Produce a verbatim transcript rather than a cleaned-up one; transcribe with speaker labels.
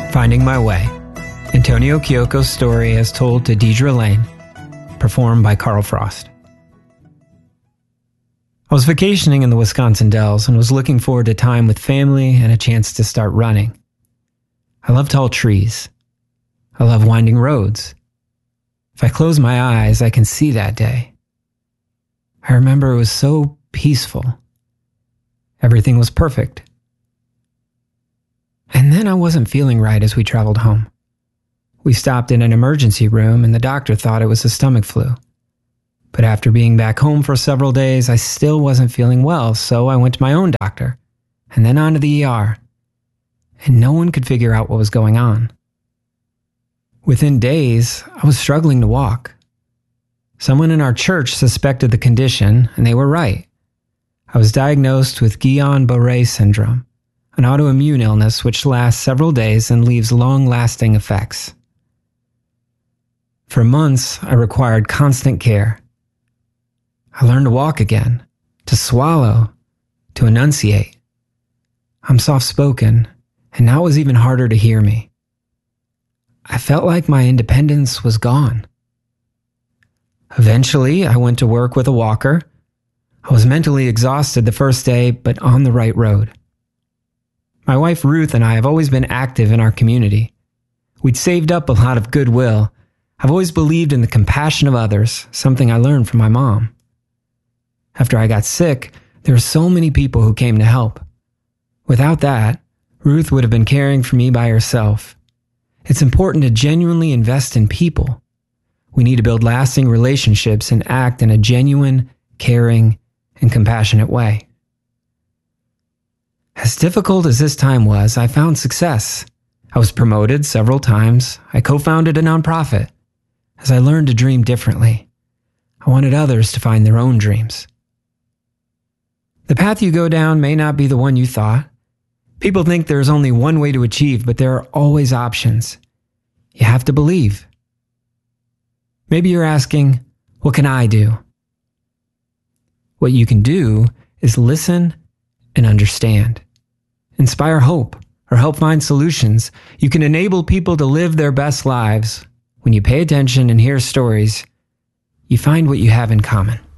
Speaker 1: Finding My Way, Antonio Kyoko's story as told to Deidre Lane, performed by Carl Frost. I was vacationing in the Wisconsin Dells and was looking forward to time with family and a chance to start running. I love tall trees. I love winding roads. If I close my eyes, I can see that day. I remember it was so peaceful. Everything was perfect. And then I wasn't feeling right as we traveled home. We stopped in an emergency room and the doctor thought it was a stomach flu. But after being back home for several days, I still wasn't feeling well, so I went to my own doctor, and then on to the E R. And no one could figure out what was going on. Within days, I was struggling to walk. Someone in our church suspected the condition, and they were right. I was diagnosed with Guillain-Barré syndrome, an autoimmune illness which lasts several days and leaves long-lasting effects. For months, I required constant care. I learned to walk again, to swallow, to enunciate. I'm soft-spoken, and now it was even harder to hear me. I felt like my independence was gone. Eventually, I went to work with a walker. I was mentally exhausted the first day, but on the right road. My wife Ruth and I have always been active in our community. We'd saved up a lot of goodwill. I've always believed in the compassion of others, something I learned from my mom. After I got sick, there were so many people who came to help. Without that, Ruth would have been caring for me by herself. It's important to genuinely invest in people. We need to build lasting relationships and act in a genuine, caring, and compassionate way. As difficult as this time was, I found success. I was promoted several times. I co-founded a nonprofit. As I learned to dream differently, I wanted others to find their own dreams. The path you go down may not be the one you thought. People think there's only one way to achieve, but there are always options. You have to believe. Maybe you're asking, what can I do? What you can do is listen and understand. Inspire hope or help find solutions. You can enable people to live their best lives. When you pay attention and hear stories, you find what you have in common.